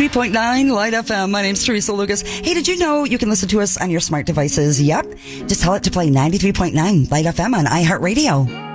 93.9 Light FM. My name's Teresa Lucas. Hey, did you know you can listen to us on your smart devices? Yep. Just tell it to play 93.9 Light FM on iHeartRadio.